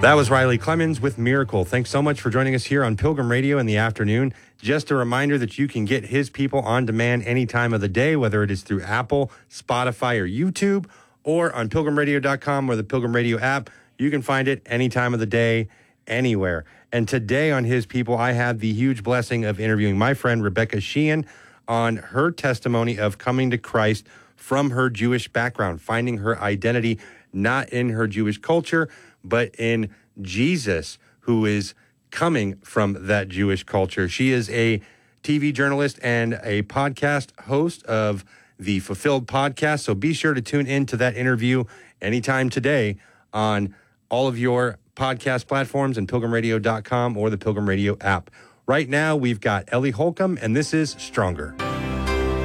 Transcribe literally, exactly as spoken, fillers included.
That was Riley Clemens with Miracle. Thanks so much for joining us here on Pilgrim Radio in the afternoon. Just a reminder that you can get his people on demand any time of the day, whether it is through Apple, Spotify, or YouTube, or on pilgrim radio dot com or the Pilgrim Radio app. You can find it any time of the day, anywhere. And today on His People, I had the huge blessing of interviewing my friend Rebecca Sheehan on her testimony of coming to Christ from her Jewish background, finding her identity not in her Jewish culture, but in Jesus, who is coming from that Jewish culture. She is a T V journalist and a podcast host of the Fulfilled podcast. So be sure to tune in to that interview anytime today on all of your podcast platforms and pilgrim radio dot com or the Pilgrim Radio app. Right now, we've got Ellie Holcomb, and this is Stronger.